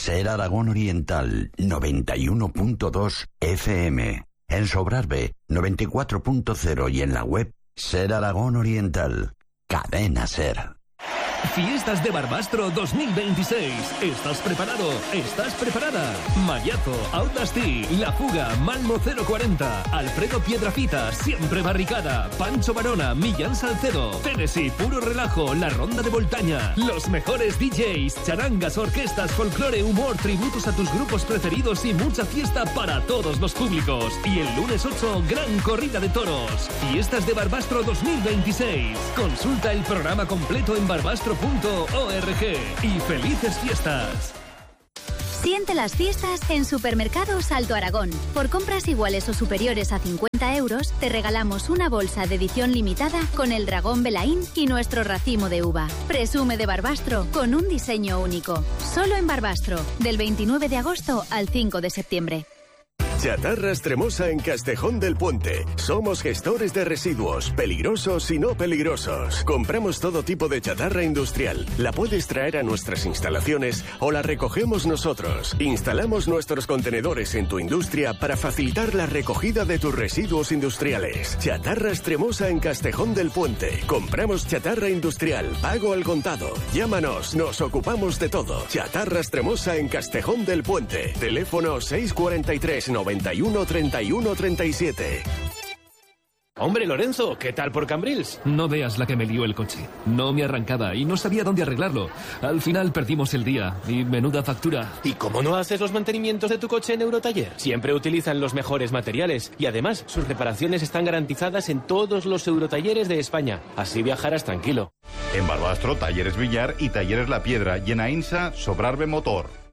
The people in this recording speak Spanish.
Ser Aragón Oriental, 91.2 FM. En Sobrarbe, 94.0 y en la web Ser Aragón Oriental. Cadena Ser. Fiestas de Barbastro 2026. ¿Estás preparado? ¿Estás preparada? Mayazo, Audacity, La Fuga, Malmo 040, Alfredo Piedrafita, Siempre Barricada, Pancho Varona, Millán Salcedo, Tennessee, Puro Relajo, La Ronda de Voltaña, los mejores DJs, charangas, orquestas, folclore, humor, tributos a tus grupos preferidos y mucha fiesta para todos los públicos. Y el lunes 8, gran corrida de toros. Fiestas de Barbastro 2026. Consulta el programa completo en barbastro.org y felices fiestas. Siente las fiestas en Supermercados Alto Aragón. Por compras iguales o superiores a 50 euros, te regalamos una bolsa de edición limitada con el dragón Belaín y nuestro racimo de uva. Presume de Barbastro con un diseño único. Solo en Barbastro, del 29 de agosto al 5 de septiembre. Chatarra Extremosa en Castejón del Puente. Somos gestores de residuos, peligrosos y no peligrosos. Compramos todo tipo de chatarra industrial. La puedes traer a nuestras instalaciones o la recogemos nosotros. Instalamos nuestros contenedores en tu industria para facilitar la recogida de tus residuos industriales. Chatarra Extremosa en Castejón del Puente. Compramos chatarra industrial, pago al contado. Llámanos, nos ocupamos de todo. Chatarra Extremosa en Castejón del Puente. Teléfono 643 91 31 37. Hombre, Lorenzo, ¿qué tal por Cambrils? No veas la que me lió el coche. No me arrancaba y no sabía dónde arreglarlo. Al final perdimos el día y menuda factura. ¿Y cómo no haces los mantenimientos de tu coche en Eurotaller? Siempre utilizan los mejores materiales y además sus reparaciones están garantizadas en todos los Eurotalleres de España. Así viajarás tranquilo. En Barbastro, Talleres Villar y Talleres La Piedra y en Aínsa, Sobrarbe Motor.